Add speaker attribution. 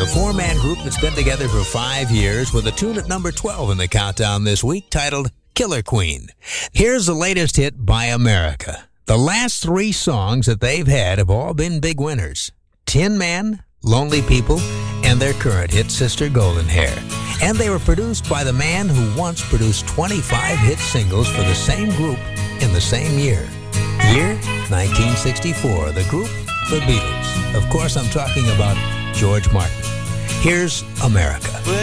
Speaker 1: a four-man group that's been together for 5 years with a tune at number 12 in the countdown this week titled Killer Queen. Here's the latest hit by America. The last 3 songs that they've had have all been big winners. Tin Man, Lonely People, and their current hit, Sister Golden Hair. And they were produced by the man who once produced 25 hit singles for the same group in the same year. Year 1964, the group, the Beatles. Of course, I'm talking about George Martin. Here's America.